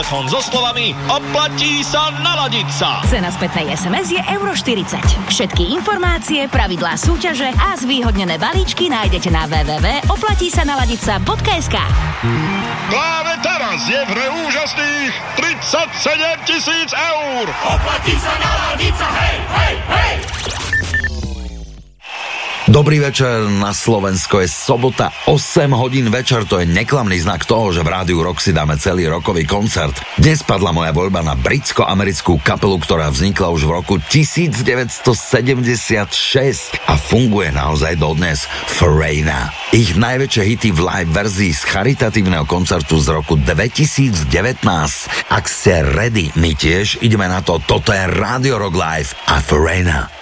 so slovami oplatí sa naladiť sa. Cena spätnej SMS je €40. Všetky informácie, pravidlá súťaže a zvýhodnené balíčky nájdete na www.oplatísanaladica.sk. Práve teraz je v hre úžasných 37 000 €. Oplatí sa naladiť sa, hej, hej, hej! Dobrý večer, na Slovensko je sobota 8 hodín večer, to je neklamný znak toho, že v Rádiu Rock si dáme celý rokový koncert. Dnes padla moja voľba na britsko-americkú kapelu, ktorá vznikla už v roku 1976 a funguje naozaj dodnes, Foreigner. Ich najväčšie hity v live verzii z charitatívneho koncertu z roku 2019. Ak ste ready, my tiež ideme na to, toto je Radio Rock Live a Foreigner.